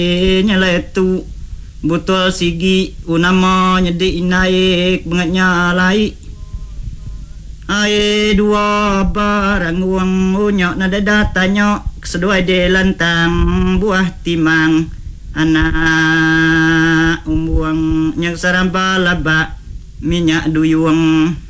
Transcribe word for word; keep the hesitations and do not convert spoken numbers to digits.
nyala tu botol sigi unama nyedi naik bengatnya lai ai dua barang uang unyak nada datanya kesedua de lantang buah timang anak umbuang yang saramba laba minyak duyung